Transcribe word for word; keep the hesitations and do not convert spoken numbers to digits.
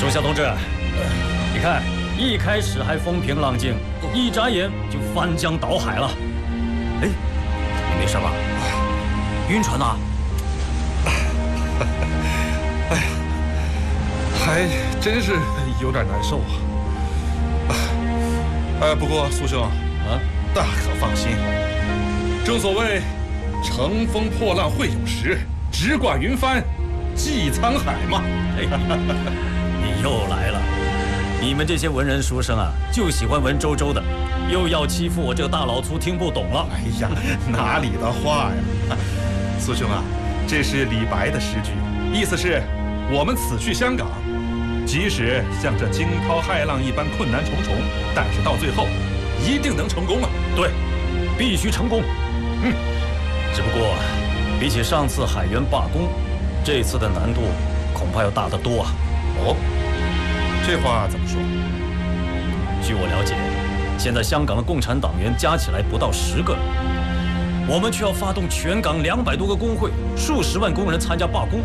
周夏同志，你看，一开始还风平浪静，一眨眼就翻江倒海了。哎，你没事吧？晕船呐？ 哎呀，还真是有点难受啊。哎，不过苏兄啊，大可放心，正所谓乘风破浪会有时，直挂云帆济沧海嘛。 哎，你又来了。你们这些文人书生啊，就喜欢文绉绉的，又要欺负我这个大老粗听不懂了。 哎呀，哪里的话呀！苏兄啊，这是李白的诗句，意思是我们此去香港，即使像这惊涛骇浪一般困难重重，但是到最后一定能成功啊！ 对，必须成功。嗯，只不过比起上次海员罢工，这次的难度恐怕要大得多啊。 哦。这话怎么说？ 据我了解，现在香港的共产党员加起来不到十个人，我们却要发动全港两百多个工会、数十万工人参加罢工。